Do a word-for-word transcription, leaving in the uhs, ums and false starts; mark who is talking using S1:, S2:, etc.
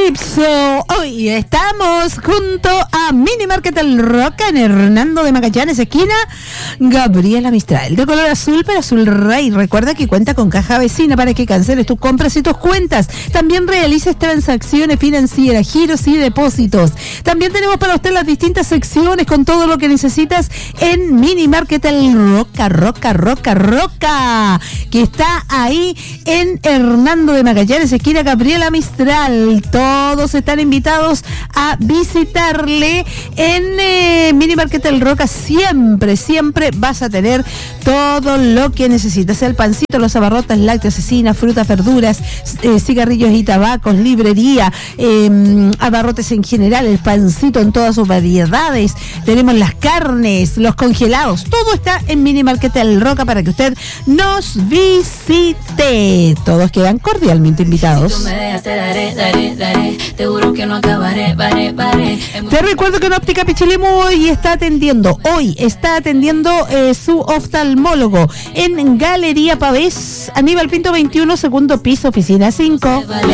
S1: Calypso. Hoy estamos junto a Mini Market El Roca en Hernando de Magallanes, esquina Gabriela Mistral, de color azul para Azul Rey. Recuerda que cuenta con caja vecina para que canceles tus compras y tus cuentas. También realices transacciones financieras, giros y depósitos. También tenemos para usted las distintas secciones con todo lo que necesitas en Mini Market El Roca, Roca, Roca, Roca, que está ahí en Hernando de Magallanes, esquina Gabriela Mistral. Todos están invitados a visitarle en eh, Mini Market El Roca. Siempre, siempre vas a tener todo lo que necesitas: el pancito, los abarrotes, lácteos, cecinas, frutas, verduras, eh, cigarrillos y tabacos, librería, eh, abarrotes en general, el pancito en todas sus variedades. Tenemos las carnes, los congelados, todo está en Mini Market El Roca para que usted nos visite. Todos quedan cordialmente invitados.
S2: Si tú me dejas, te daré, daré, daré. Te juro que no acabaré, baré, baré.
S1: Te recuerdo que en Óptica Pichilemu hoy está atendiendo, hoy está atendiendo eh, su oftalmólogo en Galería Pavés, Aníbal Pinto veintiuno, segundo piso, oficina cinco.